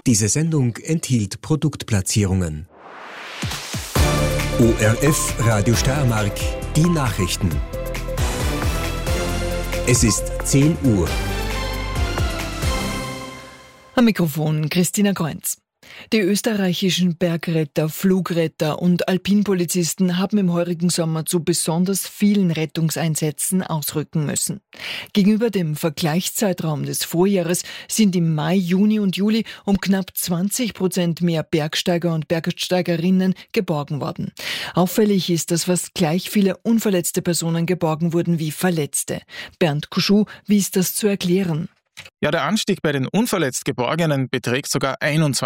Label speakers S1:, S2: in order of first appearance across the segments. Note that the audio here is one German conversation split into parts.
S1: Diese Sendung enthielt Produktplatzierungen. ORF Radio Steiermark, die Nachrichten. Es ist 10 Uhr.
S2: Am Mikrofon Christina Kreunz. Die österreichischen Bergretter, Flugretter und Alpinpolizisten haben im heurigen Sommer zu besonders vielen Rettungseinsätzen ausrücken müssen. Gegenüber dem Vergleichszeitraum des Vorjahres sind im Mai, Juni und Juli um knapp 20% mehr Bergsteiger und Bergsteigerinnen geborgen worden. Auffällig ist, dass fast gleich viele unverletzte Personen geborgen wurden wie Verletzte. Bernd Kuschuh, wie ist das zu erklären?
S3: Ja, der Anstieg bei den unverletzt Geborgenen beträgt sogar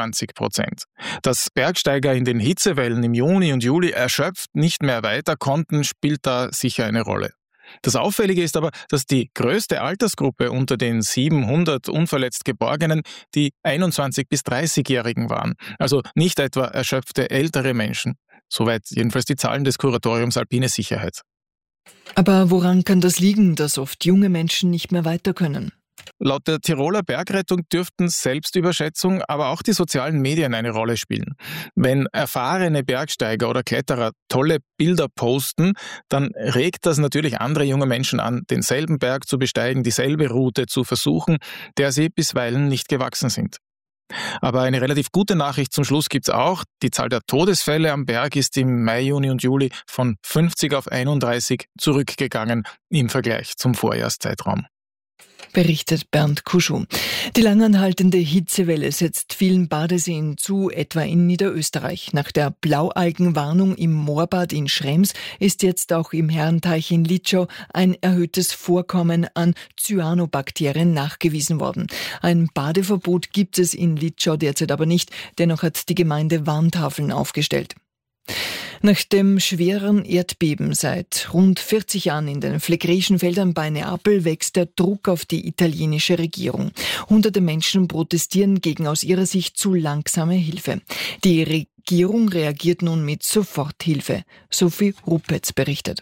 S3: 21%. Dass Bergsteiger in den Hitzewellen im Juni und Juli erschöpft nicht mehr weiter konnten, spielt da sicher eine Rolle. Das Auffällige ist aber, dass die größte Altersgruppe unter den 700 unverletzt Geborgenen die 21- bis 30-Jährigen waren. Also nicht etwa erschöpfte ältere Menschen. Soweit jedenfalls die Zahlen des Kuratoriums Alpine Sicherheit.
S2: Aber woran kann das liegen, dass oft junge Menschen nicht mehr weiter können?
S3: Laut der Tiroler Bergrettung dürften Selbstüberschätzung, aber auch die sozialen Medien eine Rolle spielen. Wenn erfahrene Bergsteiger oder Kletterer tolle Bilder posten, dann regt das natürlich andere junge Menschen an, denselben Berg zu besteigen, dieselbe Route zu versuchen, der sie bisweilen nicht gewachsen sind. Aber eine relativ gute Nachricht zum Schluss gibt's auch. Die Zahl der Todesfälle am Berg ist im Mai, Juni und Juli von 50 auf 31 zurückgegangen im Vergleich zum Vorjahrszeitraum.
S2: Berichtet Bernd Kuschuh. Die langanhaltende Hitzewelle setzt vielen Badeseen zu, etwa in Niederösterreich. Nach der Blaualgenwarnung im Moorbad in Schrems ist jetzt auch im Herrenteich in Litschau ein erhöhtes Vorkommen an Cyanobakterien nachgewiesen worden. Ein Badeverbot gibt es in Litschau derzeit aber nicht, dennoch hat die Gemeinde Warntafeln aufgestellt. Nach dem schweren Erdbeben seit rund 40 Jahren in den Phlegräischen Feldern bei Neapel wächst der Druck auf die italienische Regierung. Hunderte Menschen protestieren gegen aus ihrer Sicht zu langsame Hilfe. Die Regierung reagiert nun mit Soforthilfe. Sophie Rupetz berichtet.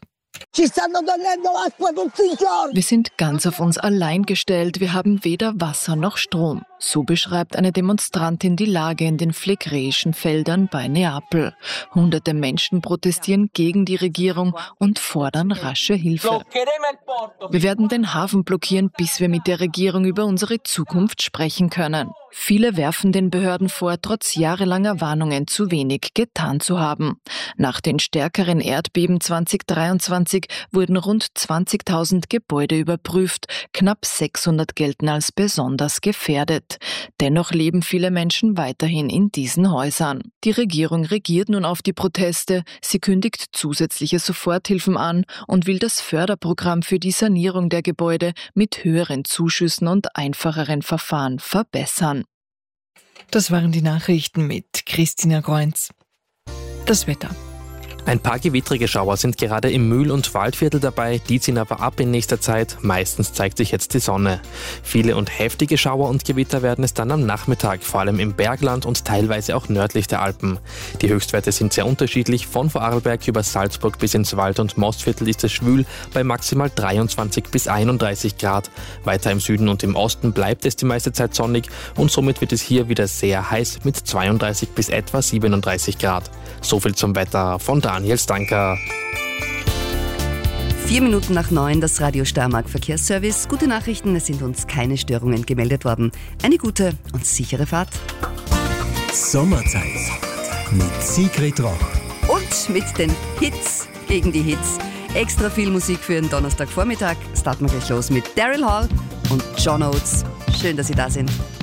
S4: Wir sind ganz auf uns allein gestellt. Wir haben weder Wasser noch Strom. So beschreibt eine Demonstrantin die Lage in den Phlegräischen Feldern bei Neapel. Hunderte Menschen protestieren gegen die Regierung und fordern rasche Hilfe. Wir werden den Hafen blockieren, bis wir mit der Regierung über unsere Zukunft sprechen können. Viele werfen den Behörden vor, trotz jahrelanger Warnungen zu wenig getan zu haben. Nach den stärkeren Erdbeben 2023 wurden rund 20.000 Gebäude überprüft. Knapp 600 gelten als besonders gefährdet. Dennoch leben viele Menschen weiterhin in diesen Häusern. Die Regierung reagiert nun auf die Proteste. Sie kündigt zusätzliche Soforthilfen an und will das Förderprogramm für die Sanierung der Gebäude mit höheren Zuschüssen und einfacheren Verfahren verbessern.
S2: Das waren die Nachrichten mit Christina Kreunz. Das Wetter.
S5: Ein paar gewittrige Schauer sind gerade im Mühl- und Waldviertel dabei, die ziehen aber ab in nächster Zeit. Meistens zeigt sich jetzt die Sonne. Viele und heftige Schauer und Gewitter werden es dann am Nachmittag, vor allem im Bergland und teilweise auch nördlich der Alpen. Die Höchstwerte sind sehr unterschiedlich, von Vorarlberg über Salzburg bis ins Wald- und Mostviertel ist es schwül bei maximal 23 bis 31 Grad. Weiter im Süden und im Osten bleibt es die meiste Zeit sonnig und somit wird es hier wieder sehr heiß mit 32 bis etwa 37 Grad. So viel zum Wetter von Daniel Stanker.
S6: 9:04, das Radio Steiermark Verkehrsservice. Gute Nachrichten, es sind uns keine Störungen gemeldet worden. Eine gute und sichere Fahrt.
S1: Sommerzeit mit Sigrid Roch.
S6: Und mit den Hits gegen die Hits. Extra viel Musik für den Donnerstagvormittag. Starten wir gleich los mit Daryl Hall und John Oates. Schön, dass Sie da sind.